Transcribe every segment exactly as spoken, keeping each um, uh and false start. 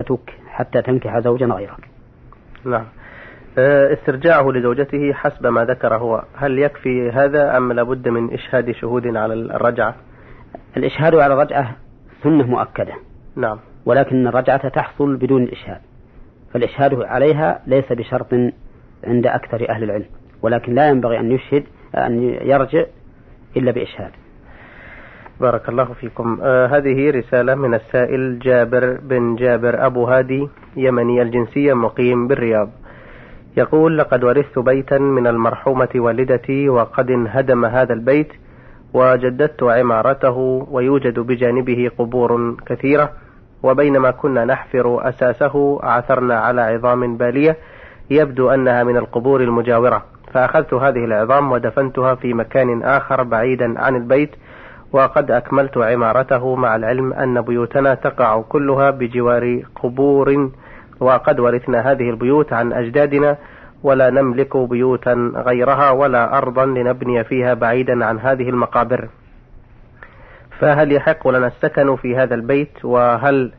عدتك حتى تنكح زوجا غيرك. نعم. استرجاعه لزوجته حسب ما ذكر هو، هل يكفي هذا أم لابد من إشهاد شهود على الرجعة؟ الإشهاد على الرجعة سنة مؤكدة. نعم. ولكن الرجعة تحصل بدون الإشهاد، فالإشهاد عليها ليس بشرط عند أكثر أهل العلم، ولكن لا ينبغي أن يشهد أن يرجع إلا بإشهاد. بارك الله فيكم. آه هذه رسالة من السائل جابر بن جابر أبو هادي، يمني الجنسية، مقيم بالرياض. يقول: لقد ورثت بيتا من المرحومة والدتي، وقد انهدم هذا البيت وجددت عمارته، ويوجد بجانبه قبور كثيرة، وبينما كنا نحفر أساسه عثرنا على عظام بالية يبدو أنها من القبور المجاورة، فأخذت هذه العظام ودفنتها في مكان آخر بعيدا عن البيت، وقد أكملت عمارته، مع العلم أن بيوتنا تقع كلها بجوار قبور، وقد ورثنا هذه البيوت عن أجدادنا، ولا نملك بيوتا غيرها ولا أرضا لنبني فيها بعيدا عن هذه المقابر، فهل يحق لنا السكن في هذا البيت؟ وهل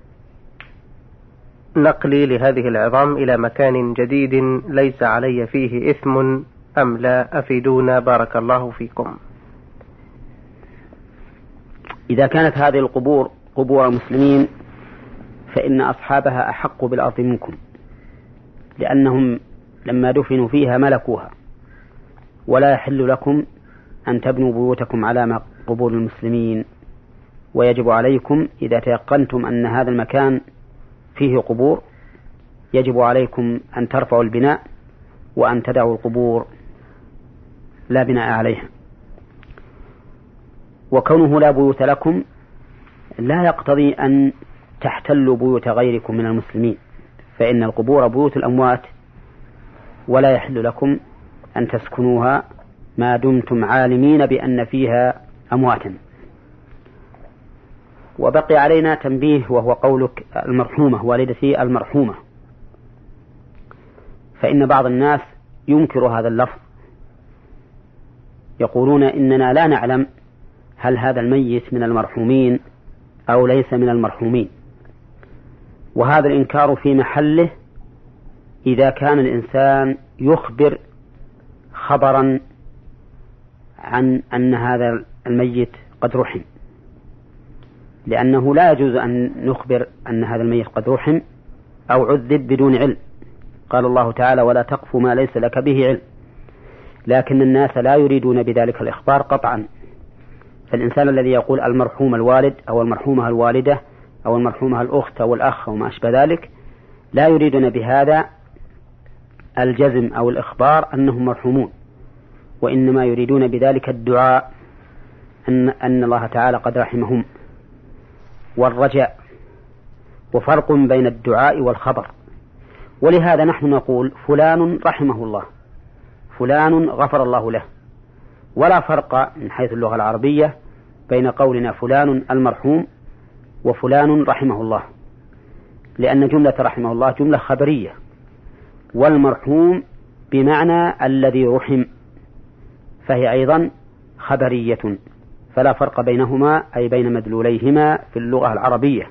نقلي لهذه العظام إلى مكان جديد ليس علي فيه إثم أم لا؟ أفيدونا بارك الله فيكم. إذا كانت هذه القبور قبور المسلمين فإن أصحابها أحق بالأرض منكم، لأنهم لما دفنوا فيها ملكوها، ولا يحل لكم أن تبنوا بيوتكم على قبور المسلمين، ويجب عليكم إذا تيقنتم أن هذا المكان فيه قبور يجب عليكم أن ترفعوا البناء وأن تدعوا القبور لا بناء عليها. وكونه لا بيوت لكم لا يقتضي أن تحتلوا بيوت غيركم من المسلمين، فإن القبور بيوت الأموات، ولا يحل لكم أن تسكنوها ما دمتم عالمين بأن فيها أمواتا. وبقي علينا تنبيه، وهو قولك المرحومة والدتي المرحومة، فإن بعض الناس ينكر هذا اللفظ، يقولون إننا لا نعلم هل هذا الميت من المرحومين أو ليس من المرحومين، وهذا الإنكار في محله إذا كان الإنسان يخبر خبرا عن أن هذا الميت قد رحم، لأنه لا يجوز أن نخبر أن هذا الميت قد رحم أو عذب بدون علم. قال الله تعالى: ولا تقف ما ليس لك به علم. لكن الناس لا يريدون بذلك الإخبار قطعا، فالإنسان الذي يقول المرحوم الوالد أو المرحومة الوالدة أو المرحومة الأخت أو الأخ أو ما أشبه ذلك لا يريدون بهذا الجزم أو الإخبار أنهم مرحومون، وإنما يريدون بذلك الدعاء أن, أن الله تعالى قد رحمهم والرجاء، وفرق بين الدعاء والخبر. ولهذا نحن نقول فلان رحمه الله، فلان غفر الله له، ولا فرق من حيث اللغة العربية بين قولنا فلان المرحوم وفلان رحمه الله، لأن جملة رحمه الله جملة خبرية، والمرحوم بمعنى الذي رحم فهي أيضا خبرية، فلا فرق بينهما أي بين مدلوليهما في اللغة العربية.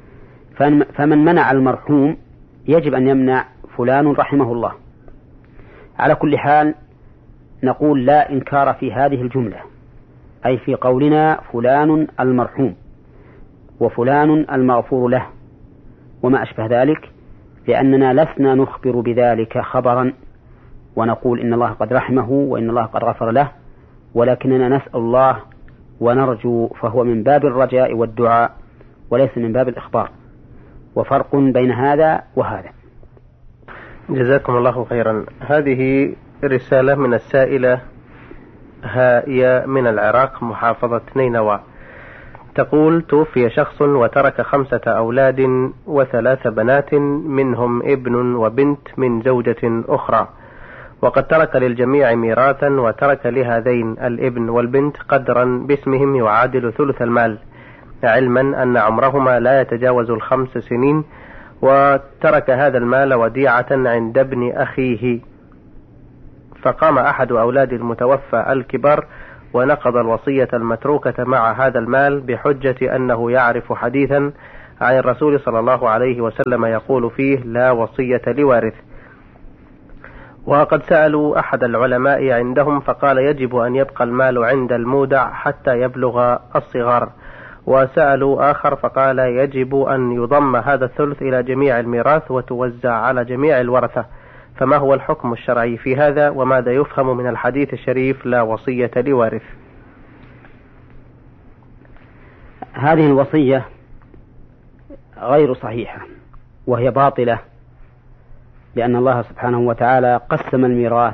فمن منع المرحوم يجب أن يمنع فلان رحمه الله. على كل حال نقول لا إنكار في هذه الجملة، أي في قولنا فلان المرحوم وفلان المغفور له وما أشبه ذلك، لأننا لسنا نخبر بذلك خبرا ونقول إن الله قد رحمه وإن الله قد غفر له، ولكننا نسأل الله ونرجو، فهو من باب الرجاء والدعاء وليس من باب الإخبار، وفرق بين هذا وهذا. جزاكم الله خيرا. هذه رسالة من السائلة هي من العراق، محافظة نينوى. تقول: توفي شخص وترك خمسة أولاد وثلاث بنات، منهم ابن وبنت من زوجة أخرى، وقد ترك للجميع ميراثا، وترك لهذين الابن والبنت قدرا باسمهم يعادل ثلث المال، علما أن عمرهما لا يتجاوز الخمس سنين، وترك هذا المال وديعة عند ابن أخيه. فقام أحد أولاد المتوفى الكبار ونقض الوصية المتروكة مع هذا المال بحجة أنه يعرف حديثا عن الرسول صلى الله عليه وسلم يقول فيه: لا وصية لوارث. وقد سألوا أحد العلماء عندهم فقال: يجب أن يبقى المال عند المودع حتى يبلغ الصغار. وسألوا آخر فقال: يجب أن يضم هذا الثلث إلى جميع الميراث وتوزع على جميع الورثة. فما هو الحكم الشرعي في هذا، وماذا يفهم من الحديث الشريف لا وصية لوارث؟ هذه الوصية غير صحيحة وهي باطلة، لأن الله سبحانه وتعالى قسم الميراث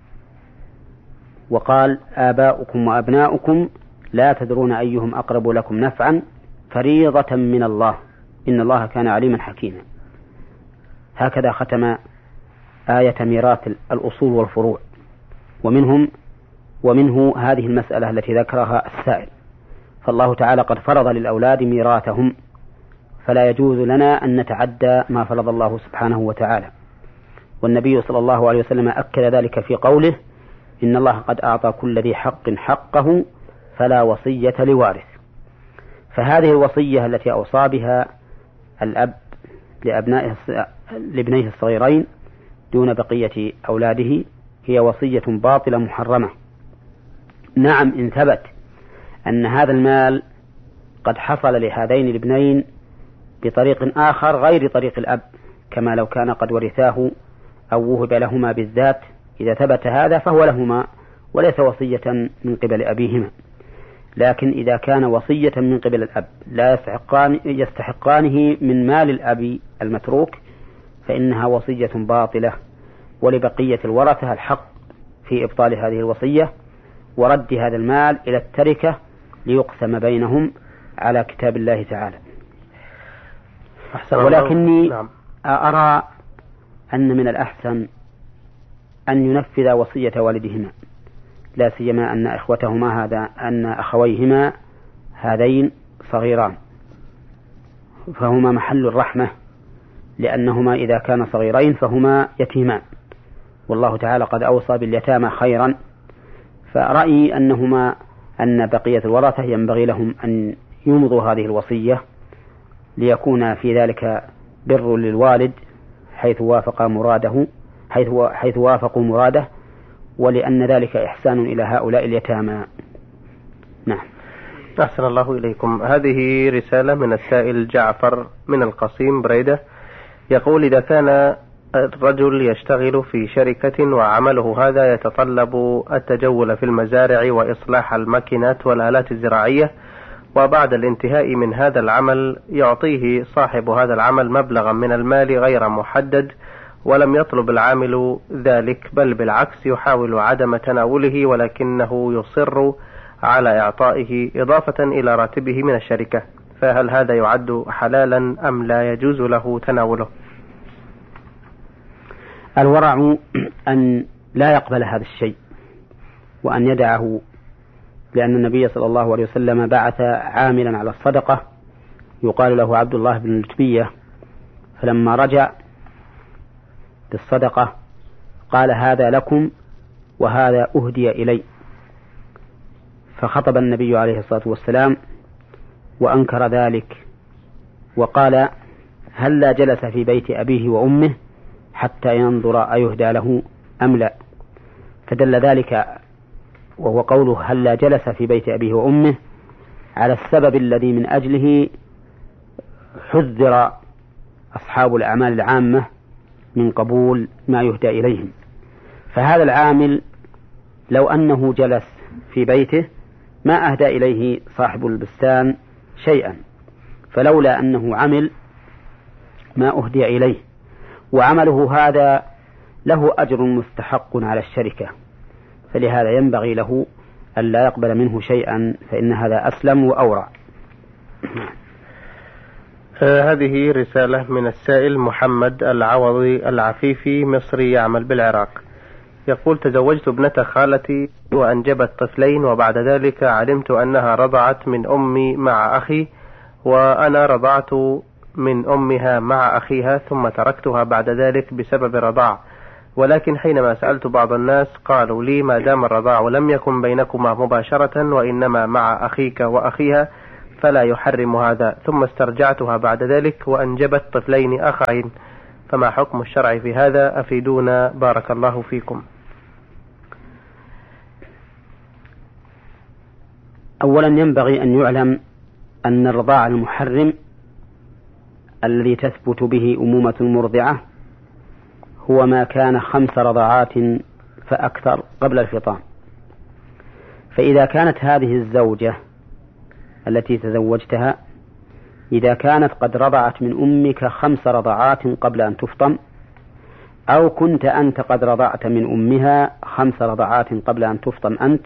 وقال: آباؤكم وأبناؤكم لا تدرون أيهم أقرب لكم نفعا فريضة من الله إن الله كان عليما حكيما. هكذا ختم آية ميراث الأصول والفروع. ومنهم ومنه هذه المسألة التي ذكرها السائل، فالله تعالى قد فرض للأولاد ميراثهم، فلا يجوز لنا أن نتعدى ما فرض الله سبحانه وتعالى. والنبي صلى الله عليه وسلم أكد ذلك في قوله: إن الله قد أعطى كل ذي حق حقه فلا وصية لوارث. فهذه الوصية التي أوصى بها الأب لأبنائه لابنيه الصغيرين دون بقية أولاده هي وصية باطلة محرمة. نعم، إن ثبت أن هذا المال قد حصل لهذين الابنين بطريق آخر غير طريق الأب، كما لو كان قد ورثاه أو وهب لهما بالذات، إذا ثبت هذا فهو لهما وليس وصية من قبل أبيهما. لكن إذا كان وصية من قبل الأب لا يستحقان يستحقانه من مال الأب المتروك فإنها وصية باطلة، ولبقية الورثة الحق في إبطال هذه الوصية ورد هذا المال إلى التركة ليقسم بينهم على كتاب الله تعالى. ولكني نعم. أرى أن من الأحسن أن ينفذ وصية والدهما، لا سيما أن إخوتهما هذا أن أخويهما هذين صغيران، فهما محل الرحمة، لأنهما إذا كان صغيرين فهما يتيمان، والله تعالى قد أوصى باليتامى خيرا. فرأيي أنهما أن بقية الورثة ينبغي لهم أن يمضوا هذه الوصية ليكون في ذلك بر للوالد حيث وافق مراده حيث حيث وافقوا مراده، ولأن ذلك إحسان إلى هؤلاء اليتامى. نعم. أحسن الله إليكم. هذه رسالة من السائل جعفر من القصيم بريدة، يقول: إذا كان الرجل يشتغل في شركة وعمله هذا يتطلب التجول في المزارع وإصلاح الماكينات والآلات الزراعية، وبعد الانتهاء من هذا العمل يعطيه صاحب هذا العمل مبلغا من المال غير محدد، ولم يطلب العامل ذلك، بل بالعكس يحاول عدم تناوله، ولكنه يصر على إعطائه إضافة إلى راتبه من الشركة، فهل هذا يعد حلالا أم لا يجوز له تناوله؟ الورع أن لا يقبل هذا الشيء وأن يدعه، لأن النبي صلى الله عليه وسلم بعث عاملا على الصدقة يقال له عبد الله بن الجبية، فلما رجع بالصدقة قال: هذا لكم وهذا أهدي إلي. فخطب النبي عليه الصلاة والسلام وأنكر ذلك وقال: هل لا جلس في بيت أبيه وأمه حتى ينظر أيهدى له أم لا؟ فدل ذلك، وهو قوله هل لا جلس في بيت أبيه وأمه، على السبب الذي من أجله حذر أصحاب الأعمال العامة من قبول ما يهدى إليهم. فهذا العامل لو أنه جلس في بيته ما أهدى إليه صاحب البستان شيئا، فلولا أنه عمل ما أهدي إليه، وعمله هذا له أجر مستحق على الشركة، فلهذا ينبغي له أن لا يقبل منه شيئا، فإن هذا أسلم وأورع. آه هذه رسالة من السائل محمد العوضي العفيفي مصري يعمل بالعراق، يقول: تزوجت ابنة خالتي وأنجبت طفلين، وبعد ذلك علمت أنها رضعت من أمي مع أخي، وأنا رضعت من أمها مع أخيها، ثم تركتها بعد ذلك بسبب الرضاع، ولكن حينما سألت بعض الناس قالوا لي: ما دام الرضاع لم يكن بينكما مباشرة وإنما مع أخيك وأخيها، فلا يحرم هذا، ثم استرجعتها بعد ذلك وأنجبت طفلين أخين، فما حكم الشرع في هذا؟ أفيدونا بارك الله فيكم. أولا ينبغي أن يعلم أن الرضاع المحرم الذي تثبت به أمومة المرضعة هو ما كان خمس رضعات فأكثر قبل الفطام. فإذا كانت هذه الزوجة التي تزوجتها إذا كانت قد رضعت من أمك خمس رضعات قبل أن تفطم، أو كنت أنت قد رضعت من أمها خمس رضعات قبل أن تفطم أنت،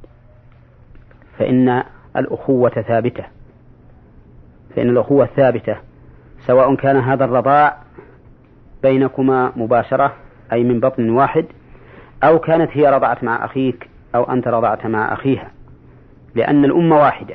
فإن الأخوة ثابتة فإن الأخوة ثابتة سواء كان هذا الرضاع بينكما مباشرة أي من بطن واحد، أو كانت هي رضعت مع أخيك أو أنت رضعت مع أخيها، لأن الأمة واحدة.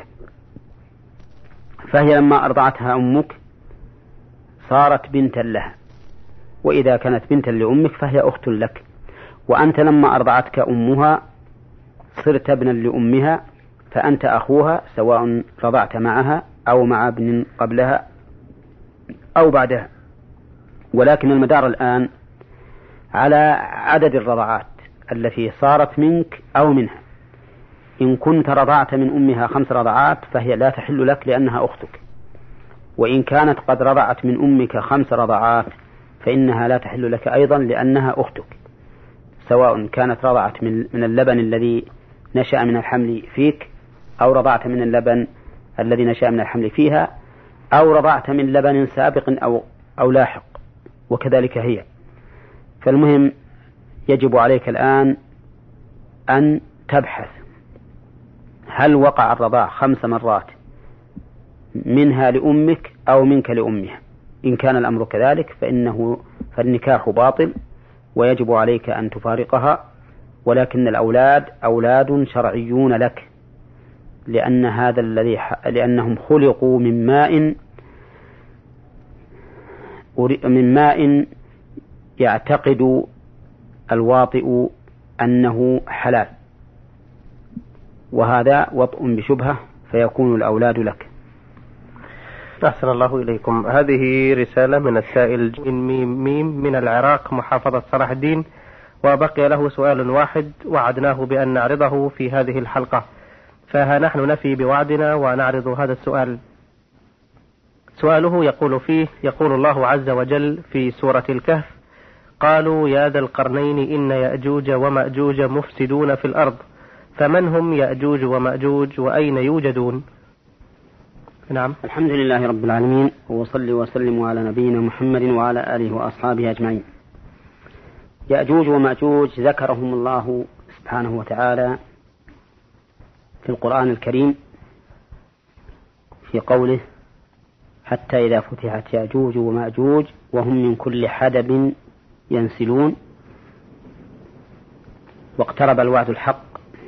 فهي لما أرضعتها أمك صارت بنتا لها، وإذا كانت بنتا لأمك فهي أخت لك، وأنت لما أرضعتك أمها صرت ابنا لأمها، فأنت أخوها سواء رضعت معها أو مع ابن قبلها أو بعدها. ولكن المدار الآن على عدد الرضعات التي صارت منك أو منها. إن كنت رضعت من أمها خمس رضعات فهي لا تحل لك لأنها أختك، وإن كانت قد رضعت من أمك خمس رضعات فإنها لا تحل لك أيضا لأنها أختك، سواء كانت رضعت من اللبن الذي نشأ من الحمل فيك، أو رضعت من اللبن الذي نشأ من الحمل فيها، أو رضعت من لبن سابق أو, أو لاحق، وكذلك هي. فالمهم يجب عليك الآن أن تبحث هل وقع الرضاع خمس مرات منها لأمك أو منك لأمها. إن كان الأمر كذلك فإنه فالنكاح باطل ويجب عليك أن تفارقها، ولكن الأولاد أولاد شرعيون لك، لأن هذا الذي لأنهم خلقوا من ماء من ماء يعتقد الواطئ أنه حلال، وهذا وطء بشبهة فيكون الأولاد لك. أحسن الله إليكم. هذه رسالة من السائل ميم ميم من العراق محافظة صلاح الدين، وبقي له سؤال واحد وعدناه بأن نعرضه في هذه الحلقة، فها نحن نفي بوعدنا ونعرض هذا السؤال. سؤاله يقول فيه: يقول الله عز وجل في سورة الكهف: قالوا يا ذا القرنين إن يأجوج ومأجوج مفسدون في الأرض فمن هم يأجوج ومأجوج وأين يوجدون؟ نعم. الحمد لله رب العالمين، وصلي وسلم على نبينا محمد وعلى آله وأصحابه أجمعين. يأجوج ومأجوج ذكرهم الله سبحانه وتعالى في القرآن الكريم في قوله: حتى إذا فتحت يأجوج ومأجوج وهم من كل حدب ينسلون واقترب الوعد الحق.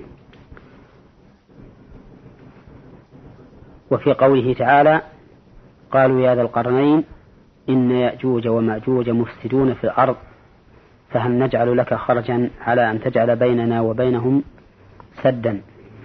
وفي قوله تعالى: قالوا يا ذا القرنين إن يأجوج ومأجوج مفسدون في الأرض فهل نجعل لك خرجا على أن تجعل بيننا وبينهم سدا.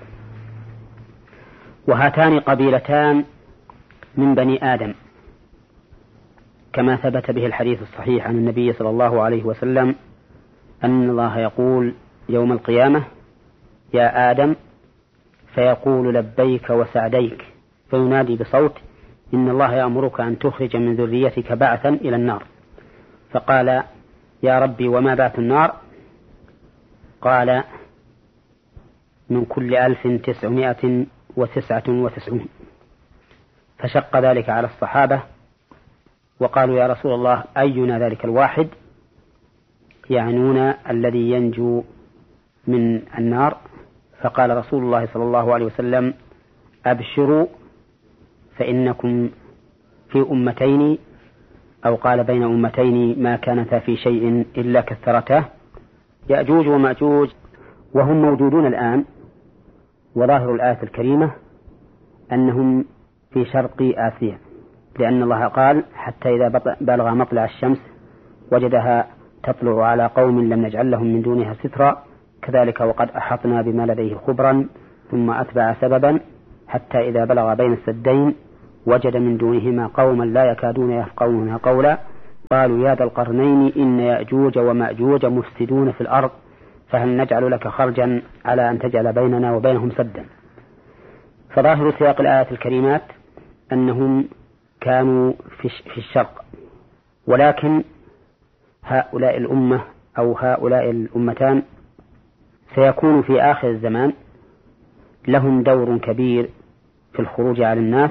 وهاتان قبيلتان من بني آدم، كما ثبت به الحديث الصحيح عن النبي صلى الله عليه وسلم أن الله يقول يوم القيامة: يا آدم، فيقول لبيك وسعديك، فينادي بصوت: إن الله يأمرك أن تخرج من ذريتك بعثا إلى النار. فقال: يا ربي وما بعث النار؟ قال: من كل ألف تسعمائة وتسعة وتسعون. فشق ذلك على الصحابة وقالوا: يا رسول الله أينا ذلك الواحد؟ يعنون الذي ينجو من النار. فقال رسول الله صلى الله عليه وسلم: أبشروا فإنكم في أمتين، أو قال بين أمتين ما كانتا في شيء إلا كثرته. يأجوج ومأجوج وهم موجودون الآن، وظاهر الآية الكريمة أنهم في شرق آسيا، لأن الله قال: حتى إذا بلغ مطلع الشمس وجدها تطلع على قوم لم نجعل لهم من دونها سترا كذلك وقد أحطنا بما لديه خبرا ثم أتبع سببا حتى إذا بلغ بين السدين وجد من دونهما قوما لا يكادون يفقهون قولا قالوا يا ذا القرنين إن يأجوج ومأجوج مفسدون في الأرض فهل نجعل لك خرجا على أن تجعل بيننا وبينهم سدا. فظاهر سياق الآيات الكريمات أنهم كانوا في الشرق، ولكن هؤلاء الأمة أو هؤلاء الأمتان سيكون في آخر الزمان لهم دور كبير في الخروج على الناس،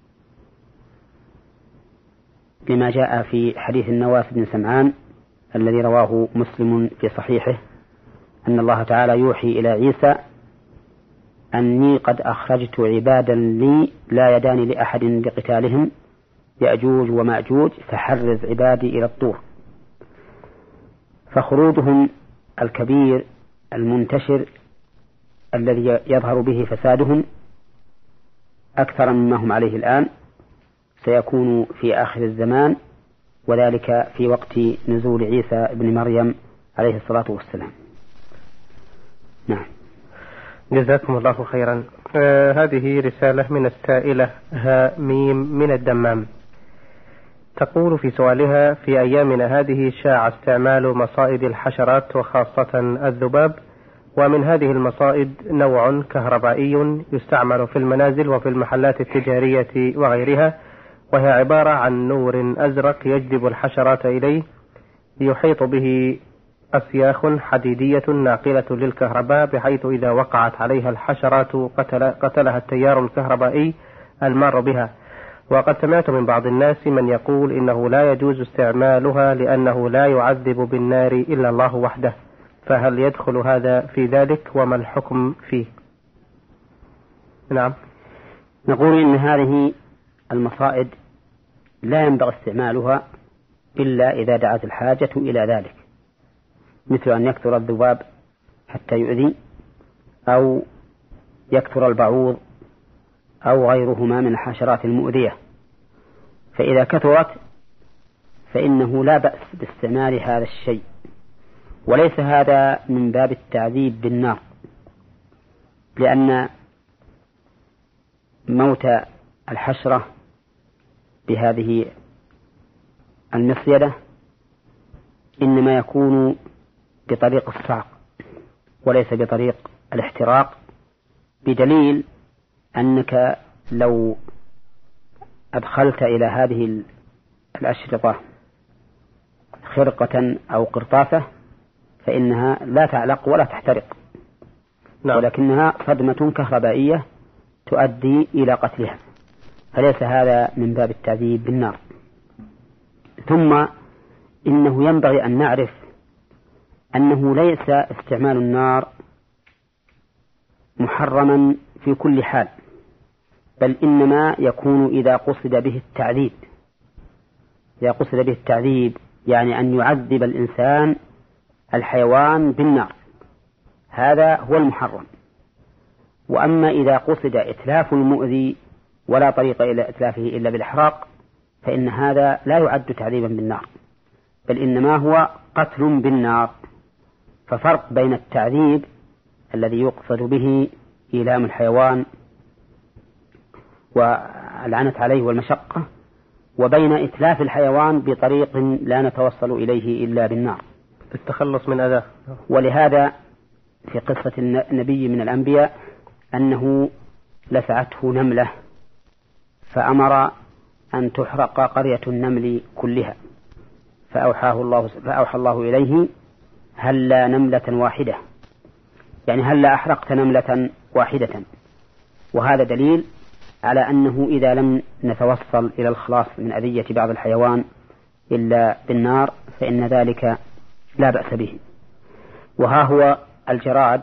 لما جاء في حديث النواس بن سمعان الذي رواه مسلم في صحيحه أن الله تعالى يوحي إلى عيسى أني قد أخرجت عبادا لي لا يدان لأحد لقتالهم يأجوج ومأجوج فحرز عبادي إلى الطور. فخروجهم الكبير المنتشر الذي يظهر به فسادهم أكثر مما هم عليه الآن سيكون في آخر الزمان، وذلك في وقت نزول عيسى بن مريم عليه الصلاة والسلام. نعم. جزاكم الله خيرا. آه هذه رسالة من السائلة ها ميم من الدمام، تقول في سؤالها: في أيامنا هذه شاع استعمال مصائد الحشرات وخاصة الذباب، ومن هذه المصائد نوع كهربائي يستعمل في المنازل وفي المحلات التجارية وغيرها، وهي عبارة عن نور أزرق يجذب الحشرات إليه، يحيط به أسياخ حديدية ناقلة للكهرباء، بحيث إذا وقعت عليها الحشرات قتل قتلها التيار الكهربائي المار بها. وقد سمعت من بعض الناس من يقول إنه لا يجوز استعمالها لأنه لا يعذب بالنار إلا الله وحده، فهل يدخل هذا في ذلك وما الحكم فيه؟ نعم. نقول إن هذه المصائد لا ينبغي استعمالها إلا إذا دعت الحاجة إلى ذلك، مثل أن يكثر الذباب حتى يؤذي، أو يكثر البعوض أو غيرهما من الحشرات المؤذية. فإذا كثرت فإنه لا بأس باستعمال هذا الشيء، وليس هذا من باب التعذيب بالنار، لأن موت الحشرة بهذه المصيدة إنما يكون بطريق الصعق وليس بطريق الاحتراق، بدليل أنك لو أدخلت إلى هذه الأشرطة خرقة أو قرطاسة فإنها لا تعلق ولا تحترق، نعم. ولكنها صدمة كهربائية تؤدي إلى قتلها، فليس هذا من باب التعذيب بالنار. ثم إنه ينبغي أن نعرف أنه ليس استعمال النار محرما في كل حال، بل إنما يكون إذا قصد به التعذيب. إذا قصد به التعذيب يعني أن يعذب الإنسان الحيوان بالنار، هذا هو المحرم. وأما إذا قصد إتلاف المؤذي ولا طريق إلى إتلافه إلا بالإحراق فإن هذا لا يعد تعذيبا بالنار، بل إنما هو قتل بالنار. ففرق بين التعذيب الذي يقصد به إيلام الحيوان والعنت عليه والمشقة، وبين إتلاف الحيوان بطريق لا نتوصل إليه إلا بالنار، التخلص من أذاه. ولهذا في قصة النبي من الأنبياء أنه لسعته نملة فأمر أن تحرق قرية النمل كلها، فأوحاه الله فأوحى الله إليه: هلا نملة واحدة، يعني هلا أحرقت نملة واحدة. وهذا دليل على أنه إذا لم نتوصل إلى الخلاص من أذية بعض الحيوان إلا بالنار فإن ذلك لا بأس به. وها هو الجراد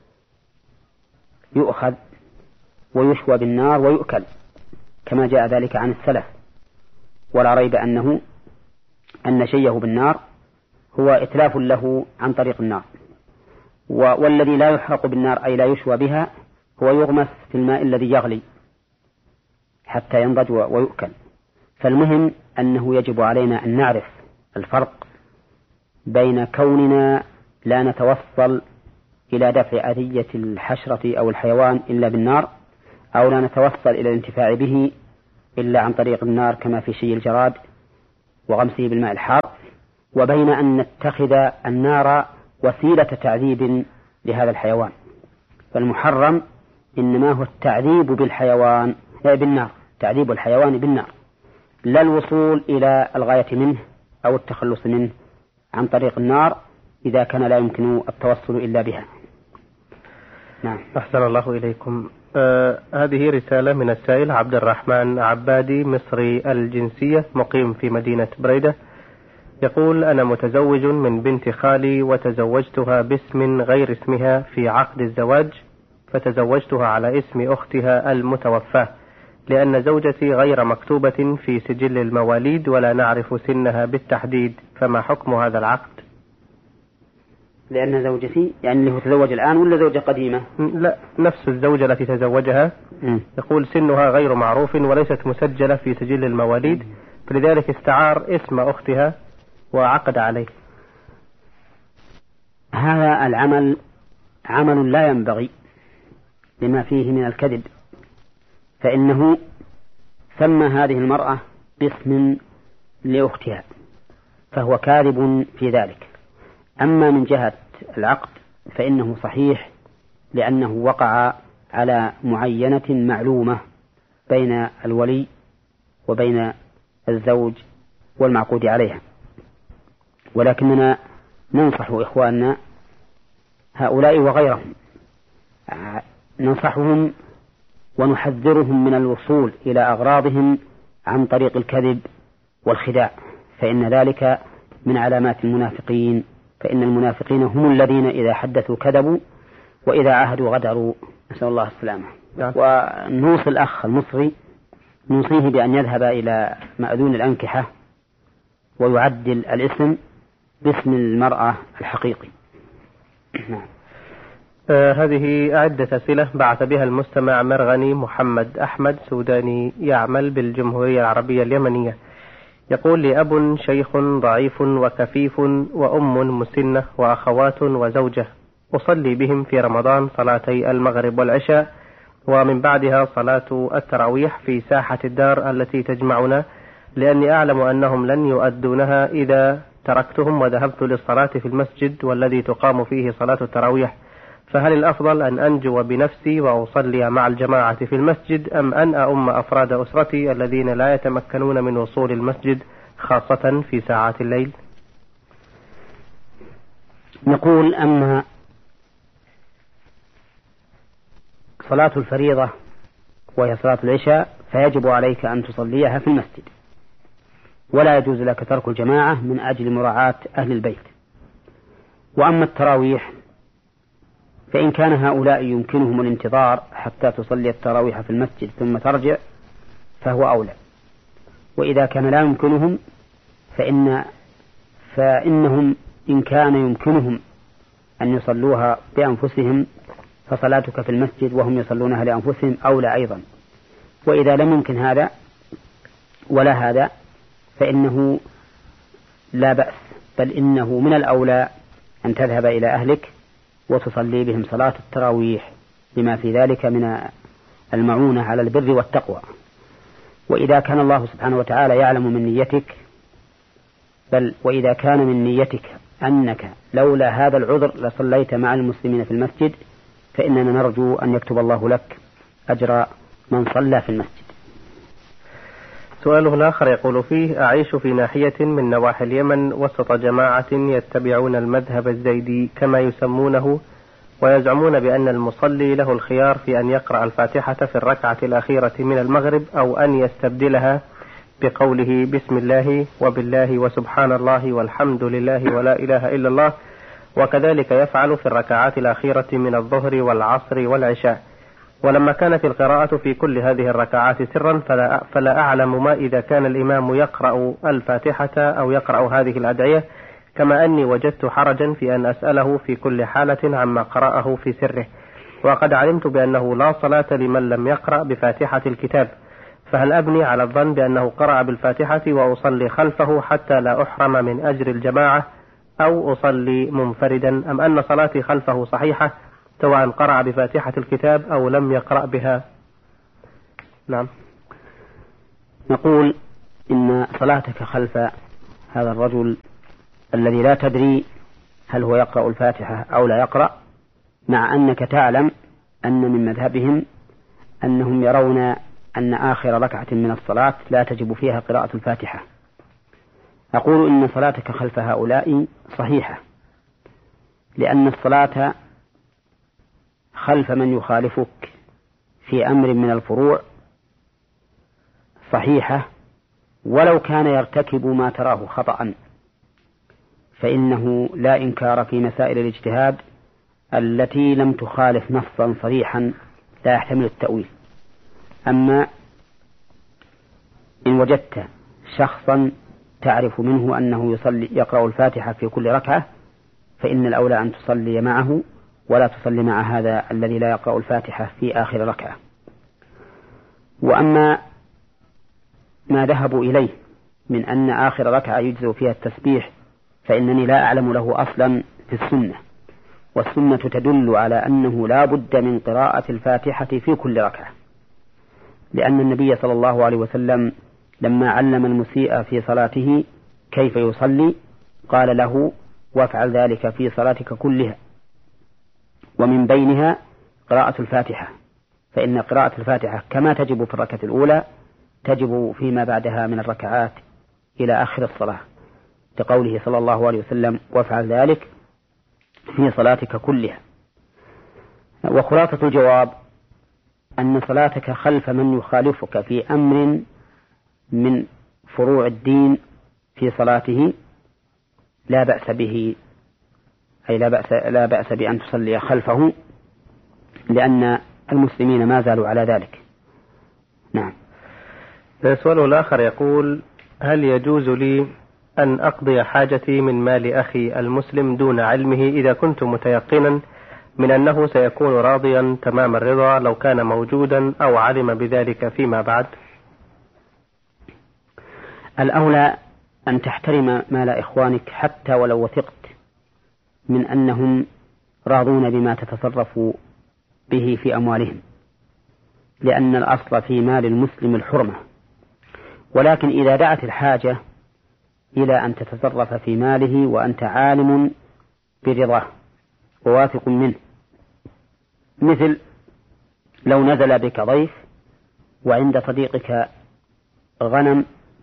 يؤخذ ويشوى بالنار ويؤكل كما جاء ذلك عن السلف، ولا ريب أنه أن شيه بالنار هو إتلاف له عن طريق النار. والذي لا يحرق بالنار أي لا يشوى بها هو يغمس في الماء الذي يغلي حتى ينضج ويؤكل. فالمهم أنه يجب علينا أن نعرف الفرق بين كوننا لا نتوصل إلى دفع أذية الحشرة أو الحيوان إلا بالنار، أو لا نتوصل إلى الانتفاع به إلا عن طريق النار كما في شي الجراد وغمسه بالماء الحار، وبين أن نتخذ النار وسيلة تعذيب لهذا الحيوان. فالمحرم إنما هو التعذيب بالحيوان بالنار، تعذيب الحيوان بالنار، لا الوصول إلى الغاية منه أو التخلص منه عن طريق النار إذا كان لا يمكن التوصل إلا بها. نعم. أحسن الله إليكم. آه هذه رسالة من السائل عبد الرحمن عبادي مصري الجنسية مقيم في مدينة بريدة. يقول: أنا متزوج من بنت خالي وتزوجتها باسم غير اسمها في عقد الزواج، فتزوجتها على اسم أختها المتوفاة، لأن زوجتي غير مكتوبة في سجل المواليد ولا نعرف سنها بالتحديد، فما حكم هذا العقد؟ لأن زوجتي يعني اللي هو تزوج الآن ولا زوجة قديمة؟ لا، نفس الزوجة التي تزوجها. م. يقول سنها غير معروف وليست مسجلة في سجل المواليد، فلذلك استعار اسم أختها وعقد عليه. هذا العمل عمل لا ينبغي لما فيه من الكذب، فإنه سمى هذه المرأة باسم لأختها، فهو كاذب في ذلك. أما من جهة العقد فإنه صحيح، لأنه وقع على معينة معلومة بين الولي وبين الزوج والمعقود عليها. ولكننا ننصح إخواننا هؤلاء وغيرهم، ننصحهم ونحذرهم من الوصول إلى أغراضهم عن طريق الكذب والخداع، فإن ذلك من علامات المنافقين، فإن المنافقين هم الذين إذا حدثوا كذبوا وإذا عاهدوا غدروا، نسأل الله السلامة. ونوصي الأخ المصري نوصيه بأن يذهب إلى مأذون الأنكحة ويعدل الاسم باسم المرأة الحقيقي. نعم. آه هذه عدة أسئلة بعث بها المستمع مرغني محمد أحمد سوداني يعمل بالجمهورية العربية اليمنية. يقول: لي أب شيخ ضعيف وكفيف وأم مسنة وأخوات وزوجة، أصلي بهم في رمضان صلاتي المغرب والعشاء، ومن بعدها صلاة التراويح في ساحة الدار التي تجمعنا، لأني أعلم أنهم لن يؤدونها إذا تركتهم وذهبت للصلاة في المسجد والذي تقام فيه صلاة التراويح، فهل الأفضل أن أنجو بنفسي وأصلي مع الجماعة في المسجد، أم أن أؤم أفراد أسرتي الذين لا يتمكنون من وصول المسجد خاصة في ساعات الليل؟ نقول: أما صلاة الفريضة وهي صلاة العشاء فيجب عليك أن تصليها في المسجد، ولا يجوز لك ترك الجماعة من أجل مراعاة أهل البيت. وأما التراويح فإن كان هؤلاء يمكنهم الانتظار حتى تصلي التراويح في المسجد ثم ترجع فهو أولى، وإذا كان لا يمكنهم فإن فإنهم إن كان يمكنهم أن يصلوها بأنفسهم فصلاتك في المسجد وهم يصلونها لأنفسهم أولى أيضا. وإذا لم يمكن هذا ولا هذا فإنه لا بأس، بل إنه من الأولى أن تذهب إلى أهلك وتصلي بهم صلاة التراويح لما في ذلك من المعونة على البر والتقوى. وإذا كان الله سبحانه وتعالى يعلم من نيتك، بل وإذا كان من نيتك أنك لولا هذا العذر لصليت مع المسلمين في المسجد، فإننا نرجو أن يكتب الله لك أجر من صلى في المسجد. سؤاله الآخر يقول فيه: أعيش في ناحية من نواحي اليمن وسط جماعة يتبعون المذهب الزيدي كما يسمونه، ويزعمون بأن المصلي له الخيار في أن يقرأ الفاتحة في الركعة الأخيرة من المغرب، أو أن يستبدلها بقوله بسم الله وبالله وسبحان الله والحمد لله ولا إله إلا الله، وكذلك يفعل في الركعات الأخيرة من الظهر والعصر والعشاء. ولما كانت القراءة في كل هذه الركعات سرا فلا, فلا أعلم ما إذا كان الإمام يقرأ الفاتحة أو يقرأ هذه الأدعية، كما أني وجدت حرجا في أن أسأله في كل حالة عما قرأه في سره، وقد علمت بأنه لا صلاة لمن لم يقرأ بفاتحة الكتاب، فهل أبني على الظن بأنه قرأ بالفاتحة وأصلي خلفه حتى لا أحرم من أجر الجماعة، أو أصلي منفردا، أم أن صلاتي خلفه صحيحة سواء قرأ بفاتحة الكتاب أو لم يقرأ بها؟ نعم. نقول إن صلاتك خلف هذا الرجل الذي لا تدري هل هو يقرأ الفاتحة أو لا يقرأ، مع أنك تعلم أن من مذهبهم أنهم يرون أن آخر ركعة من الصلاة لا تجب فيها قراءة الفاتحة. أقول إن صلاتك خلف هؤلاء صحيحة، لأن الصلاة خلف من يخالفك في أمر من الفروع صحيحة، ولو كان يرتكب ما تراه خطأ، فإنه لا إنكار في مسائل الاجتهاد التي لم تخالف نصا صريحا لا يحتمل التأويل. أما إن وجدت شخصا تعرف منه أنه يصلي يقرأ الفاتحة في كل ركعة، فإن الأولى أن تصلي معه ولا تصلي مع هذا الذي لا يقرأ الفاتحة في آخر ركعة. وأما ما ذهبوا إليه من أن آخر ركعة يجزئ فيها التسبيح، فإنني لا أعلم له أصلا في السنة، والسنة تدل على أنه لا بد من قراءة الفاتحة في كل ركعة، لأن النبي صلى الله عليه وسلم لما علم المسيء في صلاته كيف يصلي قال له: وافعل ذلك في صلاتك كلها، ومن بينها قراءة الفاتحة، فإن قراءة الفاتحة كما تجب في الركعة الأولى تجب فيما بعدها من الركعات إلى آخر الصلاة، لقوله صلى الله عليه وسلم: وافعل ذلك في صلاتك كلها. وخلاصة الجواب أن صلاتك خلف من يخالفك في أمر من فروع الدين في صلاته لا بأس به، أي لا بأس, لا بأس بأن تصلي خلفه، لأن المسلمين ما زالوا على ذلك. نعم. السؤال الآخر يقول: هل يجوز لي أن أقضي حاجتي من مال أخي المسلم دون علمه إذا كنت متيقنا من أنه سيكون راضيا تمام الرضا لو كان موجودا أو علم بذلك فيما بعد؟ الأولى أن تحترم مال إخوانك حتى ولو وثقت من أنهم راضون بما تتصرف به في أموالهم، لأن الأصل في مال المسلم الحرمة. ولكن إذا دعت الحاجة إلى أن تتصرف في ماله وأنت عالم برضاه وواثق منه، مثل لو نزل بك ضيف وعند صديقك غنم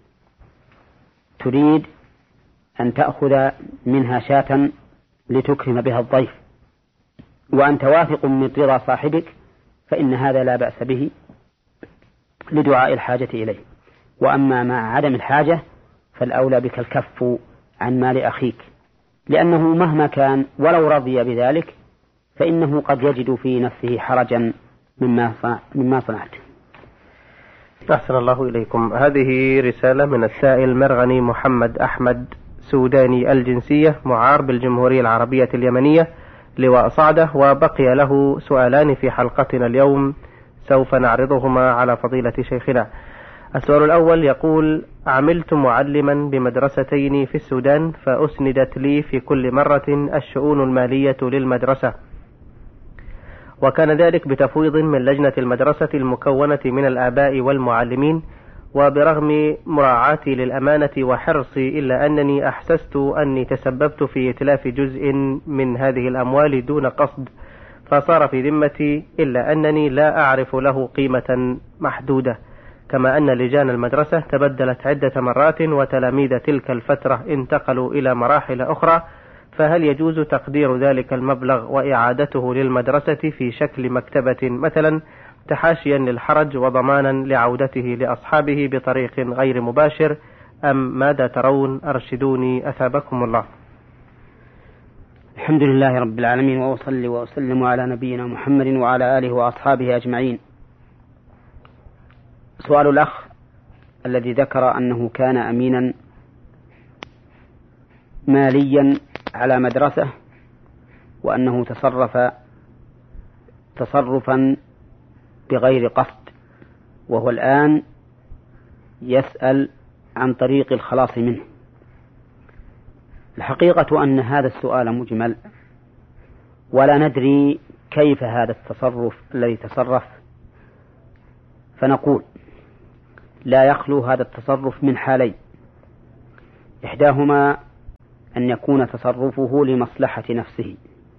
تريد أن تأخذ منها شاة لتكرم بها الضيف وأنت واثق من رضا صاحبك، فإن هذا لا بأس به لدعاء الحاجة إليه. وأما مع عدم الحاجة فالأولى بك الكف عن مال أخيك، لأنه مهما كان ولو رضي بذلك فإنه قد يجد في نفسه حرجا مما مما صنعت. أحسن الله إليكم. هذه رسالة من السائل مرغني محمد أحمد، سوداني الجنسية، معار بالجمهورية العربية اليمنية، لواء صعدة، وبقي له سؤالان في حلقتنا اليوم سوف نعرضهما على فضيلة شيخنا. السؤال الأول يقول: عملت معلما بمدرستين في السودان، فأسندت لي في كل مرة الشؤون المالية للمدرسة، وكان ذلك بتفويض من لجنة المدرسة المكونة من الآباء والمعلمين، وبرغم مراعاتي للأمانة وحرصي إلا أنني أحسست أني تسببت في إتلاف جزء من هذه الأموال دون قصد، فصار في ذمتي، إلا أنني لا أعرف له قيمة محدودة، كما أن لجان المدرسة تبدلت عدة مرات وتلاميذ تلك الفترة انتقلوا إلى مراحل أخرى، فهل يجوز تقدير ذلك المبلغ وإعادته للمدرسة في شكل مكتبة مثلا، تحاشيا للحرج وضمانا لعودته لأصحابه بطريق غير مباشر، أم ماذا ترون؟ أرشدوني أثابكم الله. الحمد لله رب العالمين، وأصلي وأسلم على نبينا محمد وعلى آله وأصحابه أجمعين. سؤال الأخ الذي ذكر أنه كان أمينا ماليا على مدرسة وأنه تصرف تصرفا بغير قصد، وهو الآن يسأل عن طريق الخلاص منه. الحقيقة أن هذا السؤال مجمل، ولا ندري كيف هذا التصرف الذي تصرف فنقول لا يخلو هذا التصرف من حالين: إحداهما أن يكون تصرفه لمصلحة نفسه،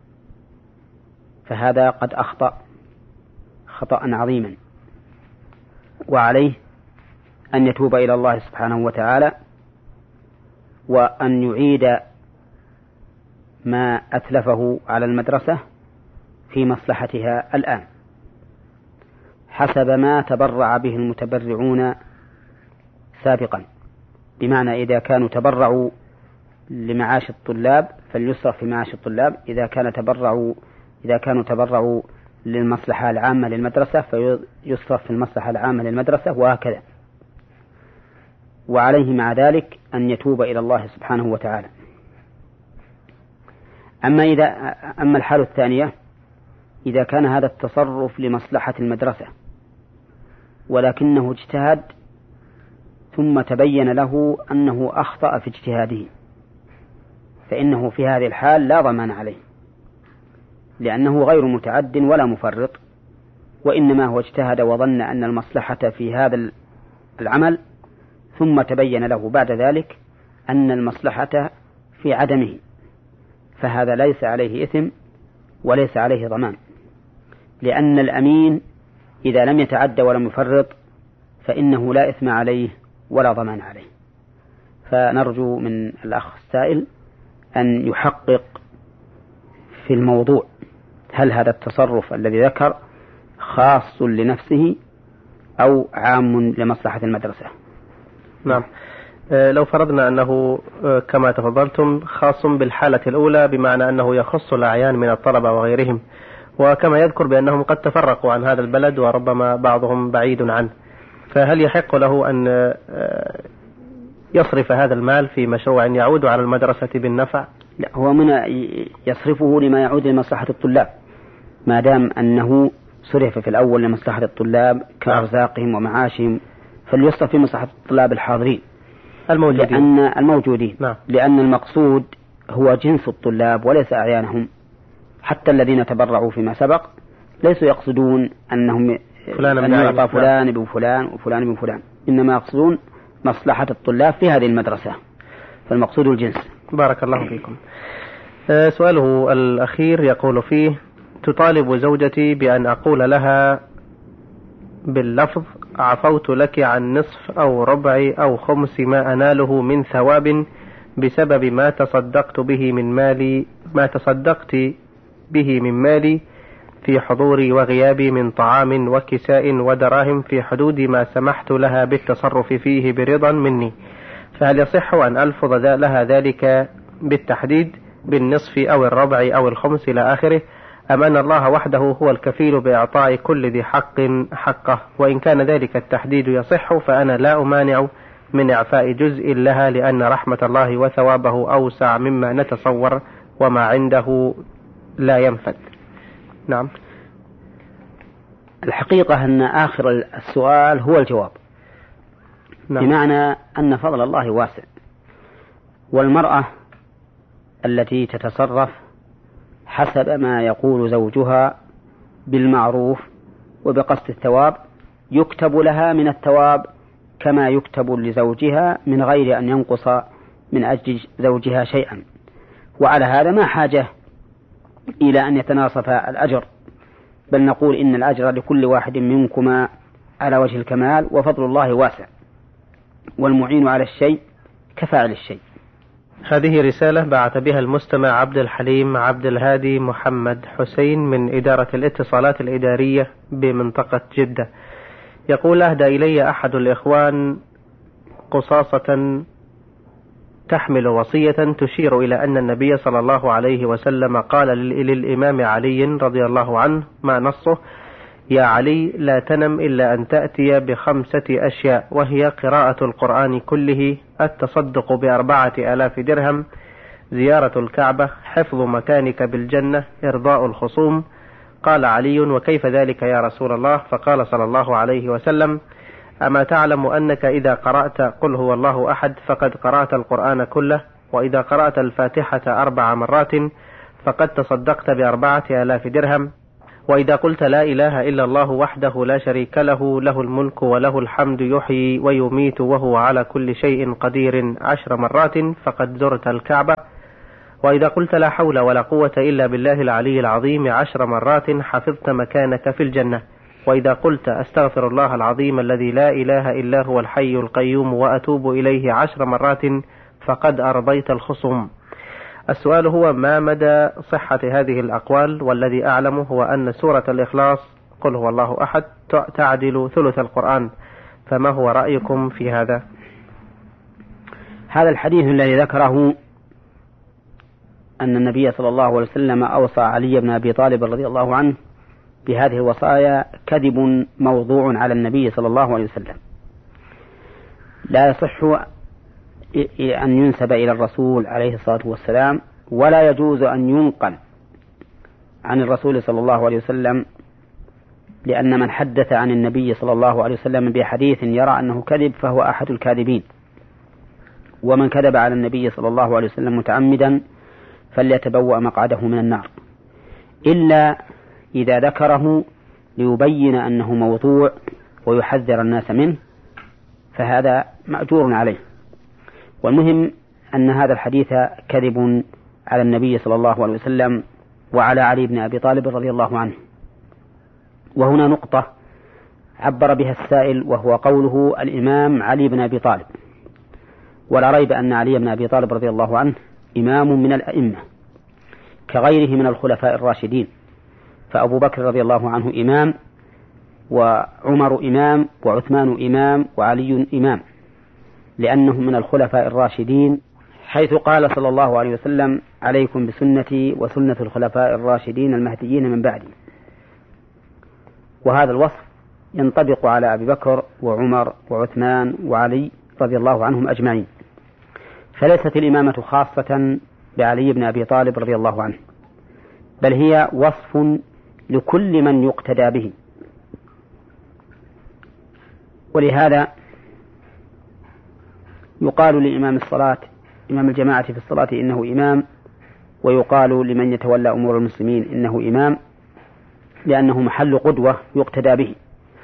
فهذا قد أخطأ خطأ عظيما، وعليه أن يتوب إلى الله سبحانه وتعالى وأن يعيد ما أتلفه على المدرسة في مصلحتها الآن حسب ما تبرع به المتبرعون سابقا. بمعنى إذا كانوا تبرعوا لمعاش الطلاب فليصرف في معاش الطلاب، إذا كان تبرعوا إذا كانوا تبرعوا للمصلحة العامة للمدرسة فيصرف في المصلحة العامة للمدرسة، وهكذا. وعليه مع ذلك أن يتوب إلى الله سبحانه وتعالى. أما إذا أما الحالة الثانية، إذا كان هذا التصرف لمصلحة المدرسة ولكنه اجتهد ثم تبين له أنه أخطأ في اجتهاده، فإنه في هذه الحال لا ضمان عليه، لأنه غير متعد ولا مفرط، وإنما هو اجتهد وظن أن المصلحة في هذا العمل، ثم تبين له بعد ذلك أن المصلحة في عدمه، فهذا ليس عليه إثم وليس عليه ضمان، لأن الأمين إذا لم يتعد ولم يفرط فإنه لا إثم عليه ولا ضمان عليه. فنرجو من الأخ السائل أن يحقق في الموضوع، هل هذا التصرف الذي ذكر خاص لنفسه أو عام لمصلحة المدرسة؟ نعم. لو فرضنا أنه كما تفضلتم خاص بالحالة الأولى، بمعنى أنه يخص الأعيان من الطلبة وغيرهم، وكما يذكر بأنهم قد تفرقوا عن هذا البلد وربما بعضهم بعيد عنه، فهل يحق له أن يصرف هذا المال في مشروع يعود على المدرسة بالنفع؟ لا، هو من يصرفه لما يعود لمصلحة الطلاب، ما دام أنه صرف في الأول لمصلحة الطلاب كأرزاقهم ومعاشهم، فليصرف في مصلحة الطلاب الحاضرين الموجودين. لأن الموجودين نعم. لأن المقصود هو جنس الطلاب وليس أعيانهم. حتى الذين تبرعوا فيما سبق ليسوا يقصدون أنهم أن يعطى فلان ابن فلان وفلان ابن فلان، إنما يقصدون مصلحة الطلاب في هذه المدرسة، فالمقصود الجنس. بارك الله فيكم. أه سؤاله الأخير يقول فيه: تطالب زوجتي بأن أقول لها باللفظ عفوت لك عن نصف أو ربع أو خمس ما أناله من ثواب بسبب ما تصدقت به من مالي ما تصدقت به من مالي في حضوري وغيابي من طعام وكساء ودراهم في حدود ما سمحت لها بالتصرف فيه برضا مني، فهل يصح أن ألفظ لها ذلك بالتحديد بالنصف أو الربع أو الخمس إلى آخره، أم أن الله وحده هو الكفيل بإعطاء كل ذي حق حقه؟ وإن كان ذلك التحديد يصح فأنا لا أمانع من إعفاء جزء لها، لأن رحمة الله وثوابه أوسع مما نتصور وما عنده لا ينفد. نعم. الحقيقة أن آخر السؤال هو الجواب. نعم. بمعنى أن فضل الله واسع، والمرأة التي تتصرف حسب ما يقول زوجها بالمعروف وبقصد الثواب يكتب لها من الثواب كما يكتب لزوجها من غير أن ينقص من أجل زوجها شيئا، وعلى هذا ما حاجة إلى أن يتناصف الأجر، بل نقول إن الأجر لكل واحد منكما على وجه الكمال، وفضل الله واسع، والمعين على الشيء كفاعل الشيء. هذه رسالة بعث بها المستمع عبد الحليم عبد الهادي محمد حسين من إدارة الاتصالات الإدارية بمنطقة جدة. يقول: أهدى إلي أحد الإخوان قصاصة تحمل وصية تشير إلى أن النبي صلى الله عليه وسلم قال للإمام علي رضي الله عنه، ما نصه: يا علي لا تنم إلا أن تأتي بخمسة أشياء، وهي قراءة القرآن كله، التصدق بأربعة آلاف درهم، زيارة الكعبة، حفظ مكانك بالجنة، إرضاء الخصوم. قال علي: وكيف ذلك يا رسول الله؟ فقال صلى الله عليه وسلم: أما تعلم أنك إذا قرأت قل هو الله أحد فقد قرأت القرآن كله، وإذا قرأت الفاتحة أربع مرات فقد تصدقت بأربعة آلاف درهم، وإذا قلت لا إله إلا الله وحده لا شريك له له الملك وله الحمد يحيي ويميت وهو على كل شيء قدير عشر مرات فقد زرت الكعبة. وإذا قلت لا حول ولا قوة إلا بالله العلي العظيم عشر مرات حفظت مكانك في الجنة. وإذا قلت أستغفر الله العظيم الذي لا إله إلا هو الحي القيوم وأتوب إليه عشر مرات فقد أرضيت الخصوم. السؤال هو ما مدى صحة هذه الأقوال؟ والذي أعلمه هو أن سورة الإخلاص قل هو الله أحد تعدل ثلث القرآن، فما هو رأيكم في هذا؟ هذا الحديث الذي ذكره أن النبي صلى الله عليه وسلم أوصى علي بن أبي طالب رضي الله عنه بهذه الوصايا كذب موضوع على النبي صلى الله عليه وسلم، لا يصح أن ينسب إلى الرسول عليه الصلاة والسلام، ولا يجوز أن ينقل عن الرسول صلى الله عليه وسلم، لأن من حدث عن النبي صلى الله عليه وسلم بحديث يرى أنه كذب فهو أحد الكاذبين. ومن كذب على النبي صلى الله عليه وسلم متعمدا فليتبوأ مقعده من النار، إلا إذا ذكره ليبين أنه موضوع ويحذر الناس منه، فهذا مأجور عليه. والمهم أن هذا الحديث كذب على النبي صلى الله عليه وسلم وعلى علي بن أبي طالب رضي الله عنه. وهنا نقطة عبر بها السائل، وهو قوله الإمام علي بن أبي طالب. ولا ريب أن علي بن أبي طالب رضي الله عنه إمام من الأئمة كغيره من الخلفاء الراشدين، فأبو بكر رضي الله عنه إمام، وعمر إمام، وعثمان إمام، وعلي إمام، لأنهم من الخلفاء الراشدين، حيث قال صلى الله عليه وسلم عليكم بسنتي وسنة الخلفاء الراشدين المهديين من بعدي. وهذا الوصف ينطبق على أبي بكر وعمر وعثمان وعلي رضي الله عنهم أجمعين، فليست الإمامة خاصة بعلي بن أبي طالب رضي الله عنه، بل هي وصف لكل من يقتدى به. ولهذا يقال لإمام الصلاة إمام الجماعة في الصلاة إنه إمام، ويقال لمن يتولى أمور المسلمين إنه إمام، لأنه محل قدوة يقتدى به.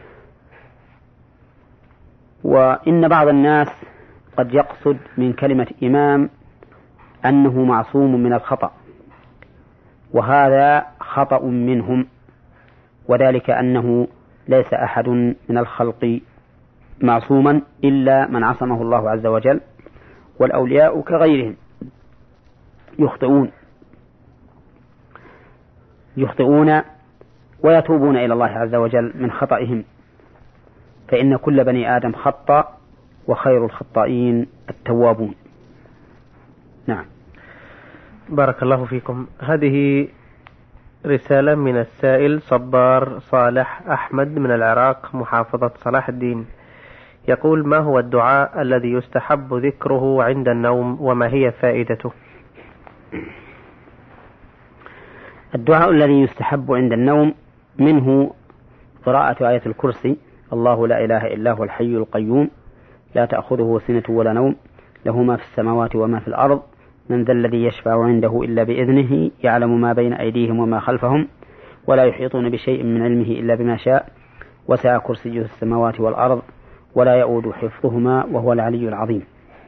وإن بعض الناس قد يقصد من كلمة إمام أنه معصوم من الخطأ، وهذا خطأ منهم، وذلك أنه ليس أحد من الخلق معصوما إلا من عصمه الله عز وجل، والأولياء كغيرهم يخطئون يخطئون ويتوبون إلى الله عز وجل من خطئهم، فإن كل بني آدم خطأ، وخير الخطائين التوابون. نعم. بارك الله فيكم. هذه رسالة من السائل صبار صالح أحمد من العراق محافظة صلاح الدين، يقول: ما هو الدعاء الذي يستحب ذكره عند النوم وما هي فائدته؟ الدعاء الذي يستحب عند النوم منه قراءة آية الكرسي: الله لا إله إلا هو الحي القيوم لا تأخذه سنة ولا نوم له ما في السماوات وما في الأرض من ذا الذي يشفع عنده إلا بإذنه يعلم ما بين أيديهم وما خلفهم ولا يحيطون بشيء من علمه إلا بما شاء وسع كرسيه السماوات والأرض ولا يؤود حفظهما وهو العلي العظيم.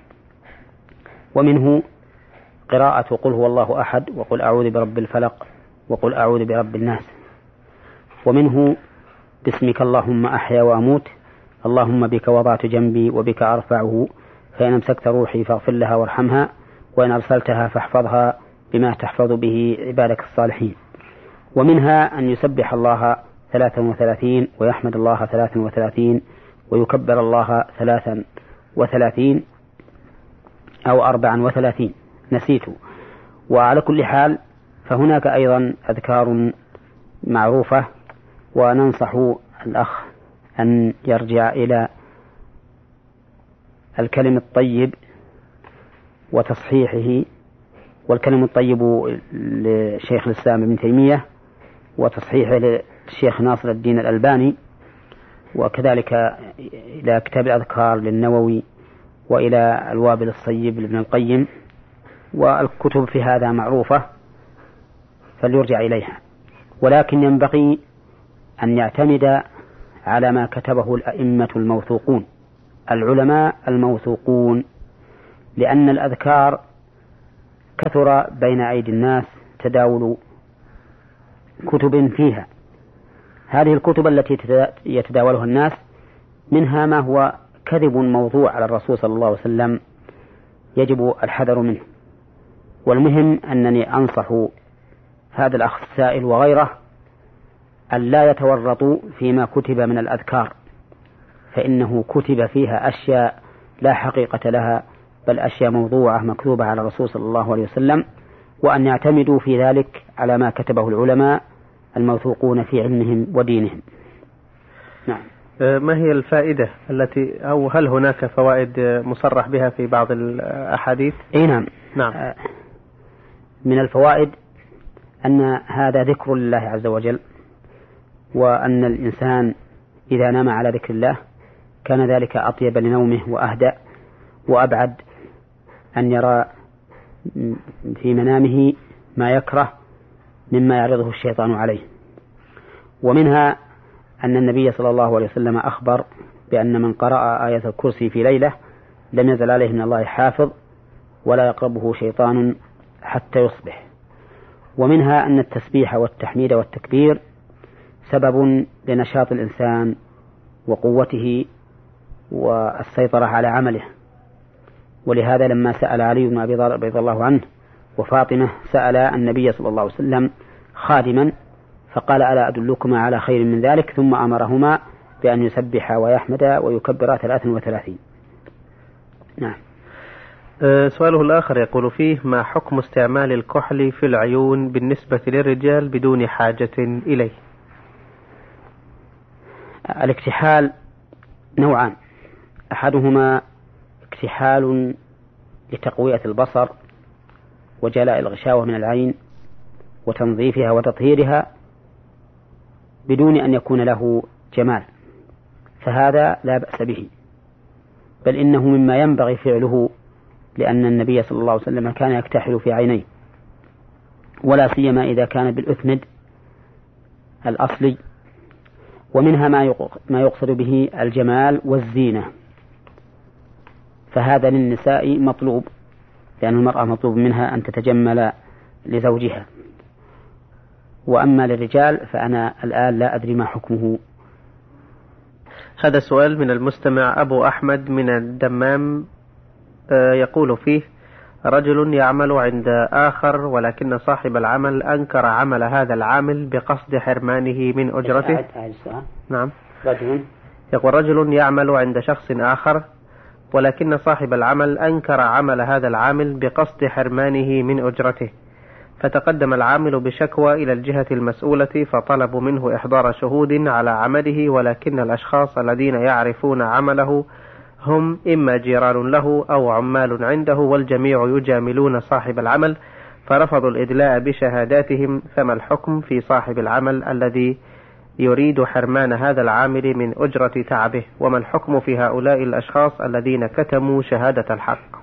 ومنه قراءة قل هو الله أحد وقل أعوذ برب الفلق وقل أعوذ برب الناس. ومنه باسمك اللهم أحيا وأموت اللهم بك وضعت جنبي وبك أرفعه فإن أمسكت روحي فاغفر لها وارحمها وإن أرسلتها فاحفظها بما تحفظ به عبادك الصالحين. ومنها أن يسبح الله ثلاثا وثلاثين ويحمد الله ثلاثا وثلاثين ويكبر الله ثلاثا وثلاثين أو أربعا وثلاثين، نسيت. وعلى كل حال فهناك أيضا أذكار معروفة، وننصح الأخ أن يرجع إلى الكلم الطيب وتصحيحه، والكلم الطيب لشيخ الإسلام ابن تيمية وتصحيحه للشيخ ناصر الدين الألباني، وكذلك إلى كتاب الأذكار للنووي وإلى الوابل الصيب لابن القيم، والكتب في هذا معروفة فليرجع إليها. ولكن ينبغي أن يعتمد على ما كتبه الأئمة الموثوقون العلماء الموثوقون، لأن الأذكار كثر بين أيدي الناس تداول كتب فيها. هذه الكتب التي يتداولها الناس منها ما هو كذب موضوع على الرسول صلى الله عليه وسلم يجب الحذر منه. والمهم أنني أنصح هذا الأخ السائل وغيره أن لا يتورطوا فيما كتب من الأذكار، فإنه كتب فيها أشياء لا حقيقة لها، بل أشياء موضوعة مكتوبة على الرسول صلى الله عليه وسلم، وأن يعتمدوا في ذلك على ما كتبه العلماء الموثوقون في علمهم ودينهم. نعم. ما هي الفائدة التي أو هل هناك فوائد مصرح بها في بعض الأحاديث؟ أي نعم. نعم. من الفوائد أن هذا ذكر لله عز وجل، وأن الإنسان إذا نام على ذكر الله كان ذلك أطيب لنومه وأهدأ وأبعد أن يرى في منامه ما يكره مما يعرضه الشيطان عليه. ومنها أن النبي صلى الله عليه وسلم أخبر بأن من قرأ آية الكرسي في ليلة لم يزل عليه من الله حافظ ولا يقربه شيطان حتى يصبح. ومنها أن التسبيح والتحميد والتكبير سبب لنشاط الإنسان وقوته والسيطرة على عمله. ولهذا لما سأل علي بن أبي طالب رضي الله عنه وفاطمة سأل النبي صلى الله عليه وسلم خادما فقال: ألا أدلكما على خير من ذلك؟ ثم أمرهما بأن يسبحا ويحمدا ويكبرا ثلاثا وثلاثين. نعم. أه سؤاله الآخر يقول فيه: ما حكم استعمال الكحل في العيون بالنسبة للرجال بدون حاجة إليه؟ الاكتحال نوعان، أحدهما اكتحال لتقوية البصر وجلاء الغشاوة من العين وتنظيفها وتطهيرها بدون أن يكون له جمال، فهذا لا بأس به، بل إنه مما ينبغي فعله، لأن النبي صلى الله عليه وسلم كان يكتحل في عينيه، ولا سيما إذا كان بالأثمد الأصلي. ومنها ما يقصد به الجمال والزينة، فهذا للنساء مطلوب، لأن المرأة مطلوب منها أن تتجمل لزوجها. وأما للرجال فأنا الآن لا أدري ما حكمه. هذا سؤال من المستمع أبو أحمد من الدمام، يقول فيه: رجل يعمل عند آخر ولكن صاحب العمل أنكر عمل هذا العامل بقصد حرمانه من أجرته. نعم. رجل يقول: رجل يعمل عند شخص آخر ولكن صاحب العمل أنكر عمل هذا العامل بقصد حرمانه من أجرته، فتقدم العامل بشكوى إلى الجهة المسؤولة فطلبوا منه إحضار شهود على عمله، ولكن الأشخاص الذين يعرفون عمله هم إما جيران له أو عمال عنده، والجميع يجاملون صاحب العمل، فرفضوا الإدلاء بشهاداتهم. فما الحكم في صاحب العمل الذي يريد حرمان هذا العامل من أجرة تعبه؟ وما الحكم في هؤلاء الأشخاص الذين كتموا شهادة الحق؟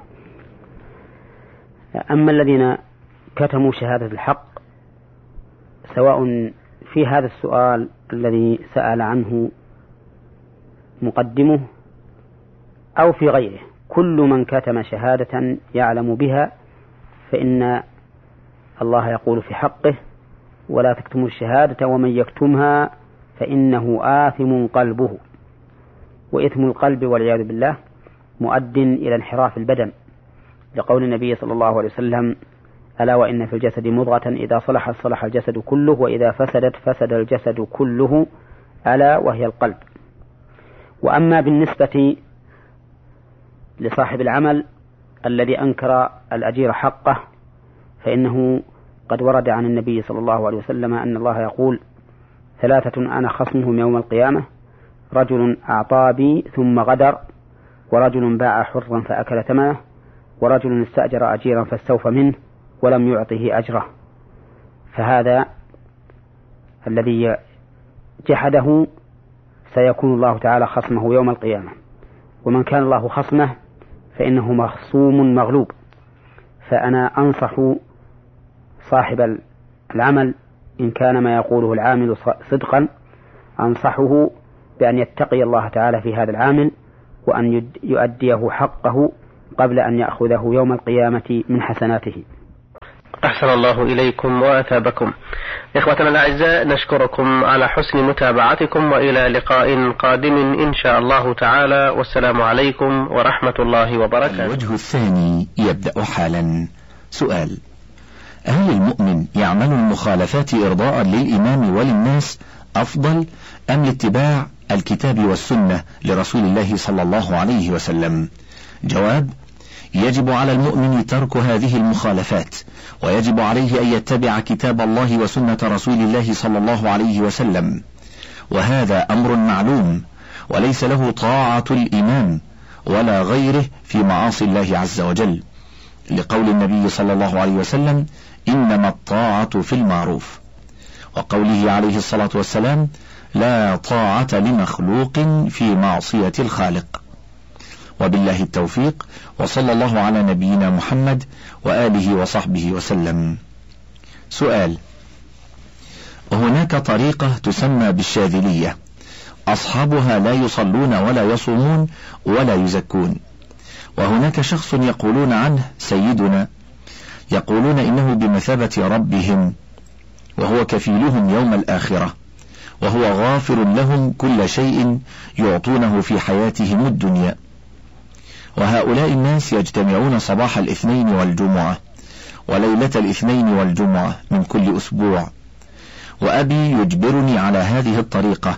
أما الذين كتموا شهادة الحق، سواء في هذا السؤال الذي سأل عنه مقدمه أو في غيره، كل من كتم شهادة يعلم بها فإن الله يقول في حقه: ولا تكتموا الشهادة ومن يكتمها فإنه آثم قلبه. وإثم القلب والعياذ بالله مؤد إلى انحراف البدن، لقول النبي صلى الله عليه وسلم: ألا وإن في الجسد مضغة إذا صلحت صلح الجسد كله وإذا فسدت فسد الجسد كله، ألا وهي القلب. وأما بالنسبة لصاحب العمل الذي أنكر الأجير حقه، فإنه قد ورد عن النبي صلى الله عليه وسلم أن الله يقول: ثلاثة أنا خصمهم يوم القيامة: رجل أعطى بي ثم غدر، ورجل باع حرا فأكل ثمنه، ورجل استأجر أجيرا فاستوفى منه ولم يعطه أجره. فهذا الذي جحده سيكون الله تعالى خصمه يوم القيامة، ومن كان الله خصمه فإنه مخصوم مغلوب. فأنا أنصح صاحب العمل إن كان ما يقوله العامل صدقا أنصحه بأن يتقي الله تعالى في هذا العامل وأن يؤديه حقه قبل أن يأخذه يوم القيامة من حسناته. أحسن الله إليكم وأثابكم. إخوتنا الأعزاء، نشكركم على حسن متابعتكم، وإلى لقاء قادم إن شاء الله تعالى، والسلام عليكم ورحمة الله وبركاته. الوجه الثاني يبدأ حالا. سؤال: هل المؤمن يعمل المخالفات إرضاء للإمام وللناس أفضل أم لاتباع الكتاب والسنة لرسول الله صلى الله عليه وسلم؟ جواب: يجب على المؤمن ترك هذه المخالفات، ويجب عليه أن يتبع كتاب الله وسنة رسول الله صلى الله عليه وسلم، وهذا أمر معلوم، وليس له طاعة الإمام ولا غيره في معاصي الله عز وجل، لقول النبي صلى الله عليه وسلم: إنما الطاعة في المعروف، وقوله عليه الصلاة والسلام: لا طاعة لمخلوق في معصية الخالق. وبالله التوفيق، وصلى الله على نبينا محمد وآله وصحبه وسلم. سؤال: هناك طريقة تسمى بالشاذلية، أصحابها لا يصلون ولا يصومون ولا يزكون، وهناك شخص يقولون عنه سيدنا، يقولون إنه بمثابة ربهم وهو كفيلهم يوم الآخرة، وهو غافر لهم كل شيء يعطونه في حياتهم الدنيا. وهؤلاء الناس يجتمعون صباح الاثنين والجمعة وليلة الاثنين والجمعة من كل أسبوع، وأبي يجبرني على هذه الطريقة،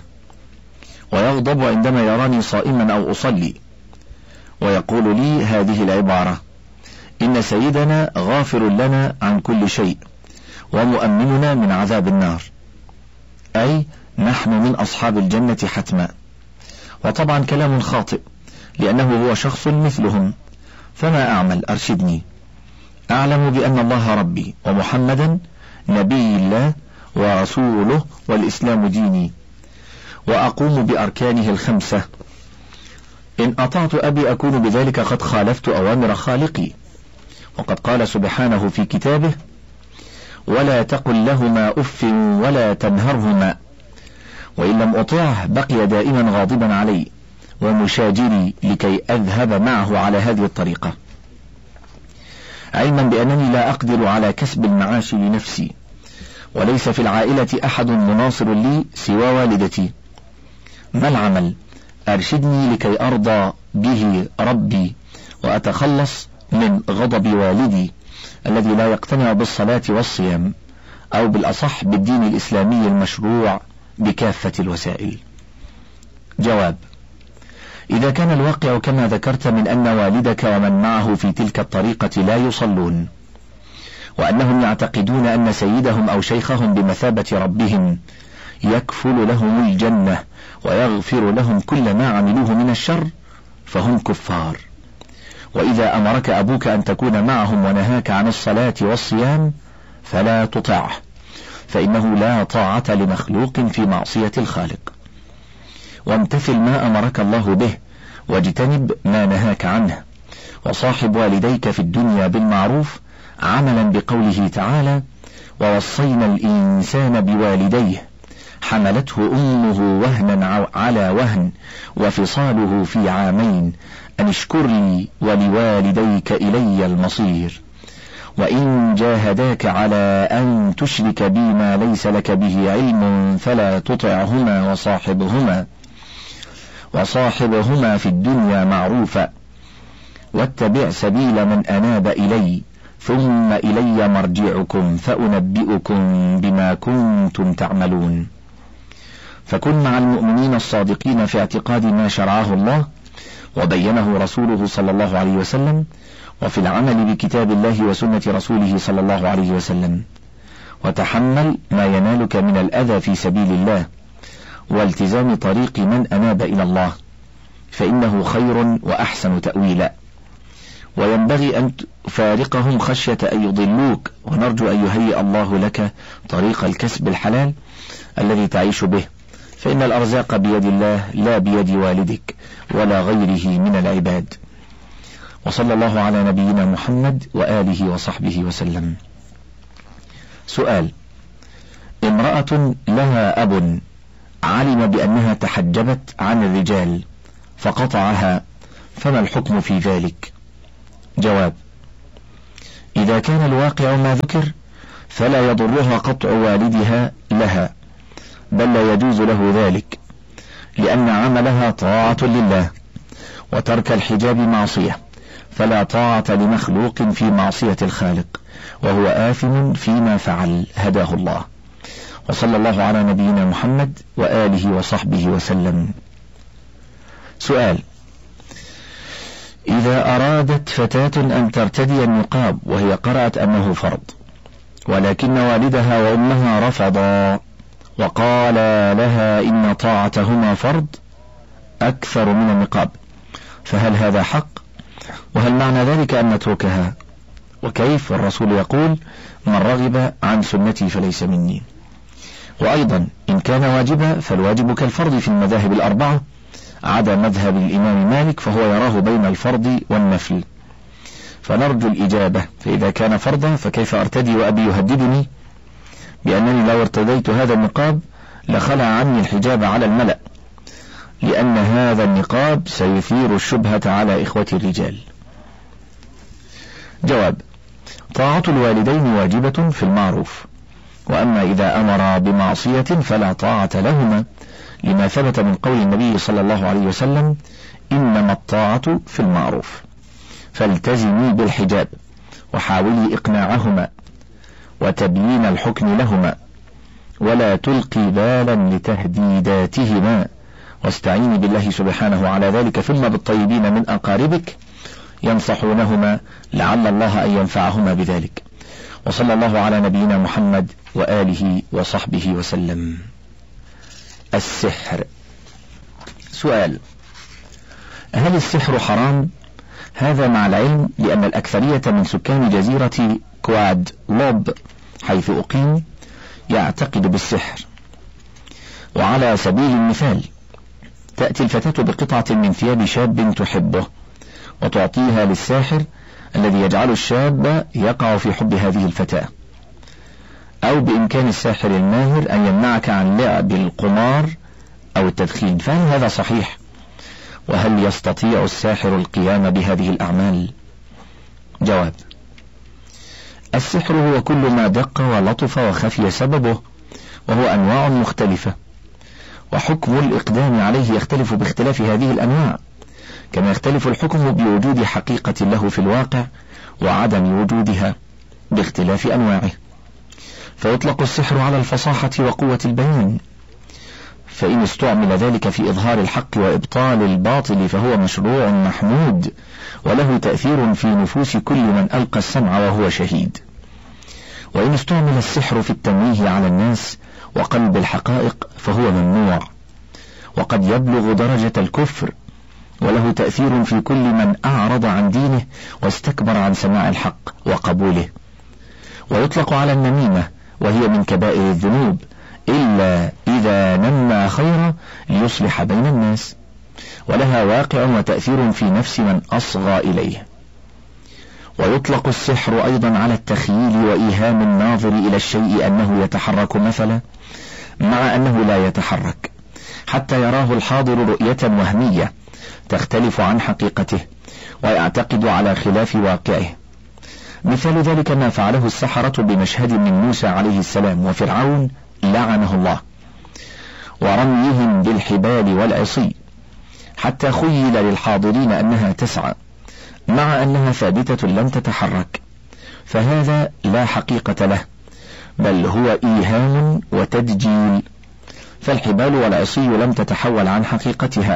ويغضب عندما يراني صائما أو أصلي، ويقول لي هذه العبارة: إن سيدنا غافر لنا عن كل شيء ومؤمننا من عذاب النار، أي نحن من أصحاب الجنة حتما. وطبعا كلام خاطئ، لأنه هو شخص مثلهم، فما أعمل؟ أرشدني. أعلم بأن الله ربي ومحمدا نبي الله ورسوله والإسلام ديني، وأقوم بأركانه الخمسة. إن أطعت أبي أكون بذلك قد خالفت أوامر خالقي، وقد قال سبحانه في كتابه: ولا تقل لهما أف ولا تنهرهما، وإن لم أطعه بقي دائما غاضبا علي ومشاجري لكي أذهب معه على هذه الطريقة، علما بأنني لا أقدر على كسب المعاش لنفسي، وليس في العائلة أحد مناصر لي سوى والدتي. ما العمل؟ أرشدني لكي أرضى به ربي وأتخلص من غضب والدي الذي لا يقتنع بالصلاة والصيام، أو بالأصح بالدين الإسلامي المشروع بكافة الوسائل. جواب: إذا كان الواقع كما ذكرت من أن والدك ومن معه في تلك الطريقة لا يصلون، وأنهم يعتقدون أن سيدهم أو شيخهم بمثابة ربهم يكفل لهم الجنة ويغفر لهم كل ما عملوه من الشر، فهم كفار. وإذا أمرك أبوك أن تكون معهم ونهاك عن الصلاة والصيام فلا تطعه، فإنه لا طاعة لمخلوق في معصية الخالق. وامتثل ما أمرك الله به، واجتنب ما نهاك عنه، وصاحب والديك في الدنيا بالمعروف، عملا بقوله تعالى: ووصينا الإنسان بوالديه حملته أمه وهنا على وهن وفصاله في عامين أن اشكر لي ولوالديك إلي المصير، وإن جاهداك على أن تشرك بي ما ليس لك به علم فلا تطعهما وصاحبهما وصاحبهما في الدنيا معروفا، واتبع سبيل من أناب إلي ثم إلي مرجعكم فأنبئكم بما كنتم تعملون. فكن مع المؤمنين الصادقين في اعتقاد ما شرعه الله وبينه رسوله صلى الله عليه وسلم، وفي العمل بكتاب الله وسنة رسوله صلى الله عليه وسلم، وتحمل ما ينالك من الأذى في سبيل الله، والتزام طريق من أناب إلى الله، فإنه خير وأحسن تأويلا. وينبغي أن تفارقهم خشية أن يضلوك، ونرجو أن يهيئ الله لك طريق الكسب الحلال الذي تعيش به، فإن الأرزاق بيد الله لا بيد والدك ولا غيره من العباد. وصلى الله على نبينا محمد وآله وصحبه وسلم. سؤال: امرأة لها أب علم بأنها تحجبت عن الرجال فقطعها، فما الحكم في ذلك؟ جواب: إذا كان الواقع ما ذكر فلا يضرها قطع والدها لها، بل لا يجوز له ذلك، لأن عملها طاعة لله، وترك الحجاب معصية، فلا طاعة لمخلوق في معصية الخالق، وهو آثم فيما فعل، هداه الله. وصلى الله على نبينا محمد وآله وصحبه وسلم. سؤال: إذا أرادت فتاة أن ترتدي النقاب وهي قرأت أنه فرض، ولكن والدها وأمها رفضا وقالا لها إن طاعتهما فرض أكثر من النقاب، فهل هذا حق؟ وهل معنى ذلك أن نتركها؟ وكيف الرسول يقول: من رغب عن سنتي فليس مني؟ وأيضا إن كان واجبا فالواجب كالفرض في المذاهب الأربعة عدا مذهب الإمام مالك، فهو يراه بين الفرض والنفل، فنرجو الإجابة. فإذا كان فرضا فكيف أرتدي وأبي يهددني بأنني لو ارتديت هذا النقاب لخلع عني الحجاب على الملأ، لأن هذا النقاب سيثير الشبهة على إخوة الرجال؟ جواب: طاعة الوالدين واجبة في المعروف، وأما إذا أمر بمعصية فلا طاعة لهما، لما ثبت من قول النبي صلى الله عليه وسلم: إنما الطاعة في المعروف. فالتزمي بالحجاب وحاولي إقناعهما وتبيين الحكم لهما، ولا تلقي بالا لتهديداتهما، واستعيني بالله سبحانه على ذلك، ثم بالطيبين من أقاربك ينصحونهما لعل الله أن ينفعهما بذلك. وصلى الله على نبينا محمد وآله وصحبه وسلم. السحر. سؤال: هل السحر حرام؟ هذا مع العلم لأن الأكثرية من سكان جزيرة كواد لوب حيث أقيم يعتقد بالسحر. وعلى سبيل المثال تأتي الفتاة بقطعة من ثياب شاب تحبه وتعطيها للساحر الذي يجعل الشاب يقع في حب هذه الفتاة، أو بإمكان الساحر الماهر أن يمنعك عن لعب القمار أو التدخين، فهل هذا صحيح؟ وهل يستطيع الساحر القيام بهذه الأعمال؟ جواب: السحر هو كل ما دق ولطف وخفي سببه، وهو أنواع مختلفة، وحكم الإقدام عليه يختلف باختلاف هذه الأنواع، كما يختلف الحكم بوجود حقيقة له في الواقع وعدم وجودها باختلاف أنواعه. فيطلق السحر على الفصاحة وقوة البيان، فإن استعمل ذلك في إظهار الحق وإبطال الباطل فهو مشروع محمود، وله تأثير في نفوس كل من ألقى السمع وهو شهيد. وإن استعمل السحر في التمويه على الناس وقلب الحقائق فهو ممنوع، وقد يبلغ درجة الكفر، وله تأثير في كل من أعرض عن دينه واستكبر عن سماع الحق وقبوله. ويطلق على النميمة، وهي من كبائر الذنوب إلا إذا نمى خيرا ليصلح بين الناس، ولها واقع وتأثير في نفس من أصغى إليه. ويطلق السحر أيضا على التخييل وإيهام الناظر إلى الشيء أنه يتحرك مثلا، مع أنه لا يتحرك، حتى يراه الحاضر رؤية وهمية تختلف عن حقيقته ويعتقد على خلاف واقعه. مثال ذلك ما فعله السحرة بمشهد من موسى عليه السلام وفرعون لعنه الله، ورميهم بالحبال والعصي، حتى خيل للحاضرين أنها تسعى مع أنها ثابتة لم تتحرك، فهذا لا حقيقة له، بل هو إيهام وتدجيل، فالحبال والعصي لم تتحول عن حقيقتها،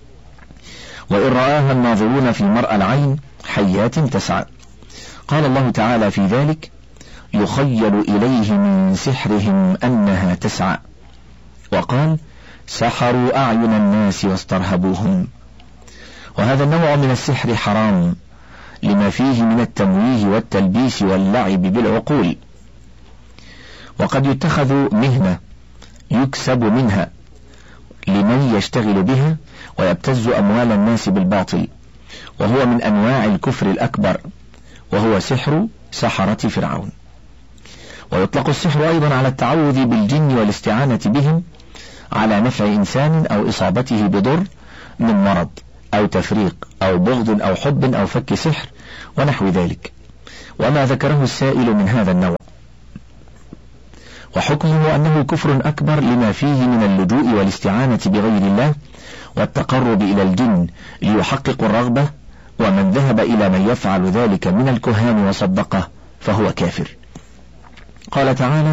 وإن رآها الناظرون في مرأى العين حيات تسعى. قال الله تعالى في ذلك: يخيل إليه من سحرهم أنها تسعى، وقال: سحروا أعين الناس واسترهبوهم. وهذا النوع من السحر حرام لما فيه من التمويه والتلبيس واللعب بالعقول، وقد يتخذ مهنة يكسب منها لمن يشتغل بها ويبتز أموال الناس بالباطل، وهو من أنواع الكفر الأكبر، وهو سحر سحرة فرعون. ويطلق السحر أيضا على التعوذ بالجن والاستعانة بهم على نفع إنسان أو إصابته بضر من مرض أو تفريق أو بغض أو حب أو فك سحر ونحو ذلك، وما ذكره السائل من هذا النوع. وحكمه أنه كفر أكبر لما فيه من اللجوء والاستعانة بغير الله والتقرب إلى الجن ليحقق الرغبة، ومن ذهب إلى من يفعل ذلك من الكهان وصدقه فهو كافر. قال تعالى: